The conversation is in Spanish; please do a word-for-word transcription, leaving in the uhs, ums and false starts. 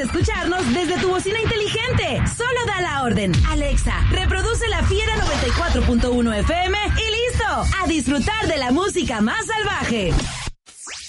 escucharnos desde tu bocina inteligente. Solo da la orden. Alexa, reproduce La Fiera noventa y cuatro punto uno F M y listo. A disfrutar de la música más salvaje.